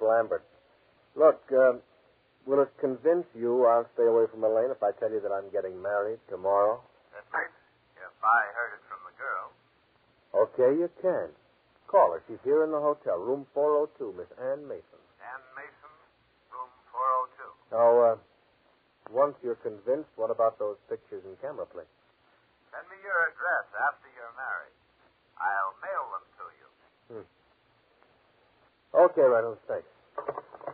Lambert. Look, will it convince you I'll stay away from Elaine if I tell you that I'm getting married tomorrow? If I heard it from the girl. Okay, you can. Call her. She's here in the hotel, room 402, Miss Ann Mason. Ann Mason, room 402. Now, once you're convinced, what about those pictures and camera plates? Send me your address after you're married. I'll mail them to you. Okay, Reynolds, thanks.